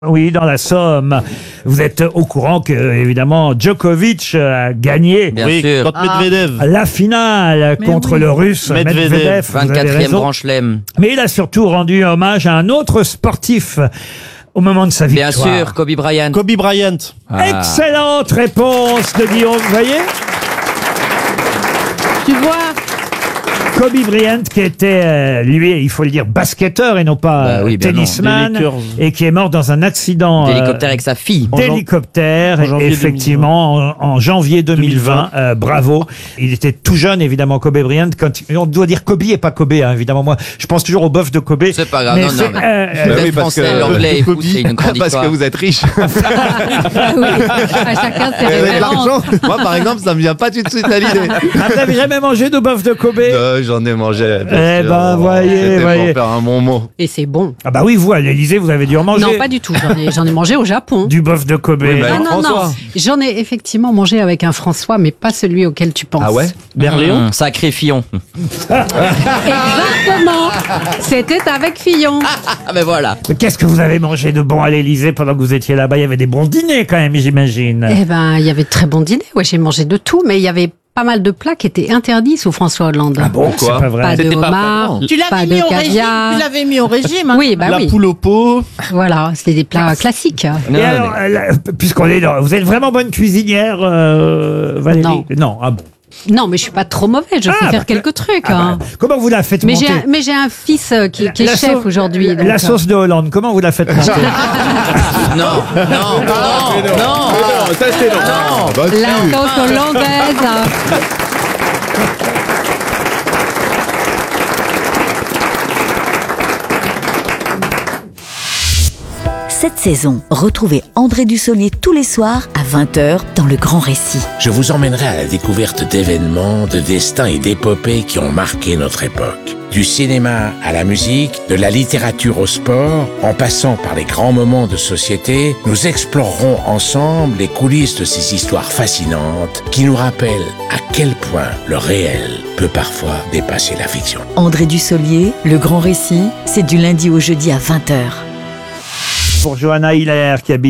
Oui, dans la Somme. Vous êtes au courant que, évidemment, Djokovic a gagné Bien sûr. Contre Medvedev. la finale contre le Russe Medvedev. Vous avez 24e raison. Grand Chelem. Mais il a surtout rendu hommage à un autre sportif au moment de sa Bien victoire. sûr, Kobe Bryant. Kobe Bryant. Excellente réponse de Guillaume, vous voyez? Tu vois, Kobe Bryant, qui était, lui, il faut le dire, basketteur et non pas Bah oui, bien tennisman, non. Les Lakers. et qui est mort dans un accident D'hélicoptère avec sa fille. d'hélicoptère, en janvier effectivement, en janvier 2020. Bravo. Il était tout jeune, évidemment, Kobe Bryant. On doit dire Kobe et pas Kobe, hein, évidemment. Moi, je pense toujours au bœuf de Kobe. C'est pas grave, Mais non, c'est, non. Mais... Bah le oui, parce français, que l'anglais et Kobe, tout, c'est une grande parce histoire. que vous êtes riche. oui, à chacun ses Vous avez de références. l'argent. Moi, par exemple, ça me vient pas tout de suite à l'idée. Ah, vous n'avez jamais mangé de bœuf de Kobe? J'en ai mangé. Eh ben, voyez, C'était voyez. pour faire un bon mot. Et c'est bon. Ah bah oui, vous, à l'Élysée, vous avez dû en manger. Non, pas du tout. J'en ai mangé au Japon. Du bœuf de Kobe. Oui, mais Ah avec non, non. François. J'en ai effectivement mangé avec un François, mais pas celui auquel tu penses. Ah ouais? Berléon. Sacré Fillon. Exactement. C'était avec Fillon. Ah ben voilà. Mais qu'est-ce que vous avez mangé de bon à l'Élysée pendant que vous étiez là-bas? Il y avait des bons dîners quand même, j'imagine. Eh ben, il y avait de très bons dîners. Ouais, j'ai mangé de tout, mais il y avait pas mal de plats qui étaient interdits sous François Hollande. Ah bon, Pourquoi c'est pas vrai. Pas de C'était pas homard, vraiment. Tu pas l'avais de mis au régime. caviar. Tu l'avais mis au régime. Hein. Oui, bah La oui. poule au pot. Voilà, c'était des plats classiques. Non, Et alors, puisqu'on est dans, vous êtes vraiment bonne cuisinière, Valérie? Non. Ah bon. Non, mais je suis pas trop mauvaise. Je sais Ah, faire bah, quelques trucs. Ah hein. bah, comment vous la faites Mais monter? j'ai un fils qui est La chef sauce- aujourd'hui. donc, La sauce de Hollande, comment vous la faites monter? non, non, non, non. Ça, c'est Non. Bah, si. La sauce hollandaise. Cette saison, retrouvez André Dussolier tous les soirs à 20h dans Le Grand Récit. Je vous emmènerai à la découverte d'événements, de destins et d'épopées qui ont marqué notre époque. Du cinéma à la musique, de la littérature au sport, en passant par les grands moments de société, nous explorerons ensemble les coulisses de ces histoires fascinantes qui nous rappellent à quel point le réel peut parfois dépasser la fiction. André Dussolier, Le Grand Récit, c'est du lundi au jeudi à 20h. Pour Johanna Hiller, qui habite